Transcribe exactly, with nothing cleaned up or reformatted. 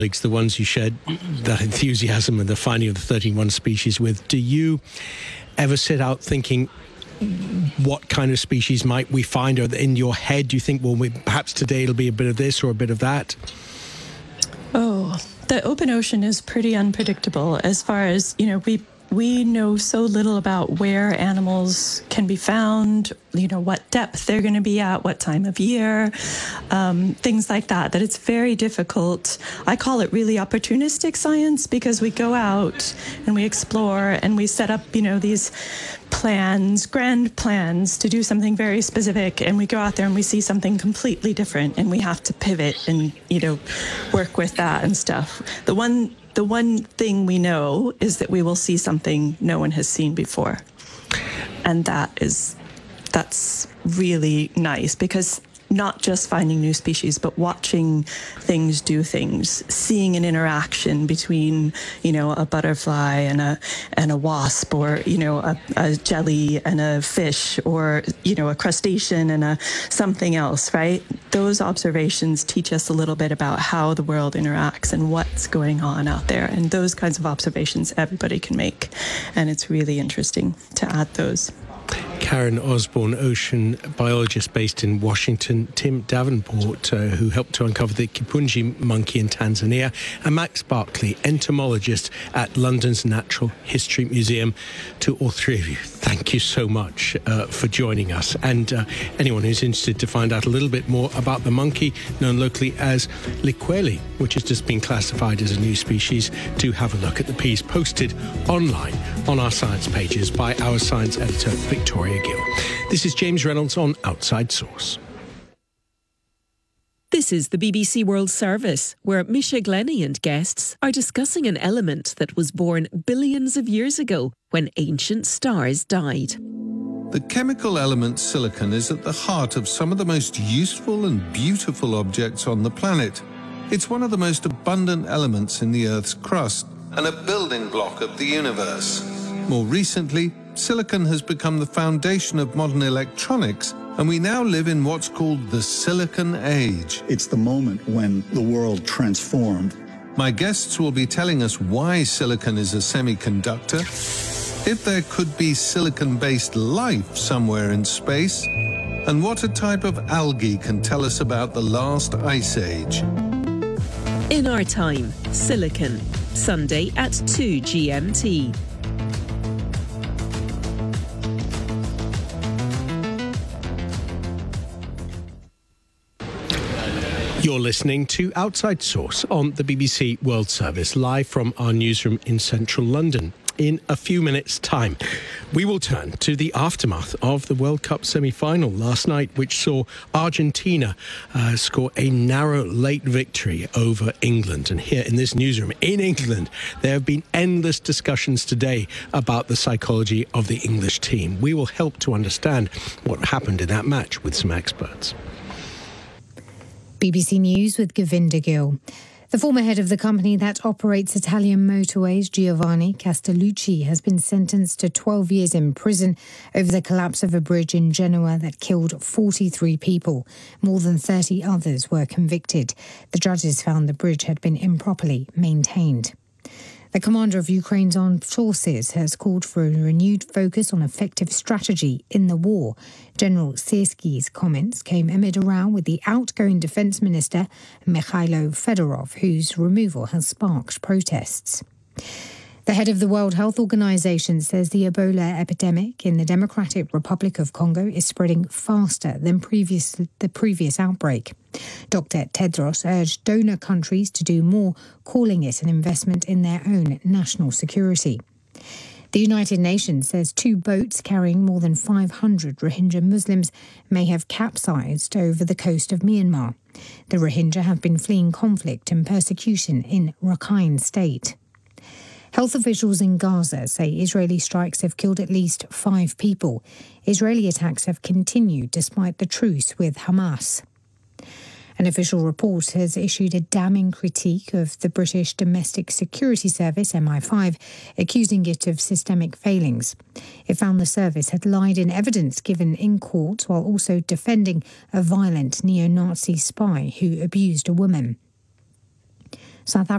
the ones you shared that enthusiasm and the finding of the thirty-one species with, do you ever set out thinking what kind of species might we find? Or in your head, do you think, well, we, perhaps today it'll be a bit of this or a bit of that? Oh, the open ocean is pretty unpredictable as far as, you know, we we know so little about where animals can be found, you know, what depth they're going to be at, what time of year, um, things like that, that it's very difficult. I call it really opportunistic science because we go out and we explore and we set up, you know, these plans, grand plans to do something very specific, and we go out there and we see something completely different and we have to pivot and, you know, work with that and stuff. The one The one thing we know is that we will see something no one has seen before. And that is, that's really nice, because not just finding new species, but watching things do things, seeing an interaction between, you know, a butterfly and a and a wasp, or, you know, a, a jelly and a fish, or, you know, a crustacean and a something else, right? Those observations teach us a little bit about how the world interacts and what's going on out there. And those kinds of observations everybody can make. And it's really interesting to add those. Karen Osborne, ocean biologist based in Washington, Tim Davenport, uh, who helped to uncover the Kipunji monkey in Tanzania, and Max Barkley, entomologist at London's Natural History Museum. To all three of you, thank you so much uh, for joining us. And uh, anyone who's interested to find out a little bit more about the monkey, known locally as Liqueli, which has just been classified as a new species, do have a look at the piece posted online on our science pages by our science editor, Victoria Gill. This is James Reynolds on Outside Source. This is the B B C World Service, where Misha Glenny and guests are discussing an element that was born billions of years ago when ancient stars died. The chemical element silicon is at the heart of some of the most useful and beautiful objects on the planet. It's one of the most abundant elements in the Earth's crust and a building block of the universe. More recently, silicon has become the foundation of modern electronics, and we now live in what's called the Silicon Age. It's the moment when the world transformed. My guests will be telling us why silicon is a semiconductor, if there could be silicon-based life somewhere in space, and what a type of algae can tell us about the last ice age. In Our Time, Silicon, Sunday at two G M T. You're listening to Outside Source on the B B C World Service, live from our newsroom in central London. In a few minutes' time, we will turn to the aftermath of the World Cup semi-final last night, which saw Argentina uh, score a narrow late victory over England. And here in this newsroom in England, there have been endless discussions today about the psychology of the English team. We will help to understand what happened in that match with some experts. B B C News with Govinda Gill. The former head of the company that operates Italian motorways, Giovanni Castellucci, has been sentenced to twelve years in prison over the collapse of a bridge in Genoa that killed forty-three people. More than thirty others were convicted. The judges found the bridge had been improperly maintained. The commander of Ukraine's armed forces has called for a renewed focus on effective strategy in the war. General Syrskyi's comments came amid a row with the outgoing defence minister, Mikhailo Fedorov, whose removal has sparked protests. The head of the World Health Organization says the Ebola epidemic in the Democratic Republic of Congo is spreading faster than previous, the previous outbreak. Doctor Tedros urged donor countries to do more, calling it an investment in their own national security. The United Nations says two boats carrying more than five hundred Rohingya Muslims may have capsized over the coast of Myanmar. The Rohingya have been fleeing conflict and persecution in Rakhine State. Health officials in Gaza say Israeli strikes have killed at least five people. Israeli attacks have continued despite the truce with Hamas. An official report has issued a damning critique of the British Domestic Security Service, M I five, accusing it of systemic failings. It found the service had lied in evidence given in court while also defending a violent neo-Nazi spy who abused a woman. South